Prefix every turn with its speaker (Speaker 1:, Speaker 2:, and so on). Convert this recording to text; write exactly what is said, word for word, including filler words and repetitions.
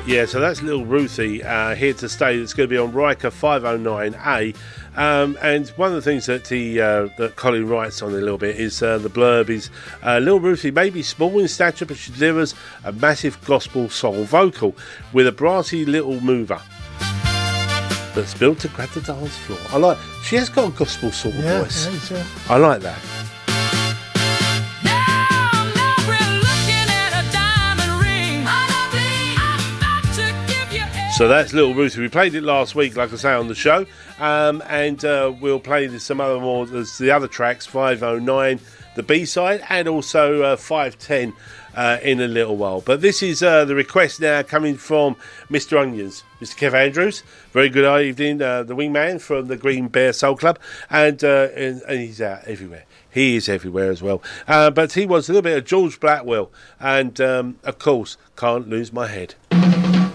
Speaker 1: Yeah, so that's Little Ruthie, uh, Here to Stay. That's going to be on Riker five oh nine A. Um, and one of the things that he, uh, that Colin writes on a little bit is uh, the blurb is uh, Little Ruthie may be small in stature, but she delivers a massive gospel soul vocal with a brassy little mover that's built to grab the dance floor. I like. She has got a gospel sort of
Speaker 2: yeah,
Speaker 1: voice.
Speaker 2: Yeah,
Speaker 1: I like that. So that's Little Ruthie. We played it last week, like I say, on the show. Um, and uh, we'll play some other more, there's the other tracks, five oh nine, the B-side, and also uh, five ten uh, in a little while. But this is uh, the request now coming from Mister Onions, Mister Kev Andrews. Very good evening, uh, the wingman from the Green Bear Soul Club. And, uh, and, and he's out everywhere. He is everywhere as well. Uh, but he wants a little bit of George Blackwell. And, um, of course, Can't Lose My Head.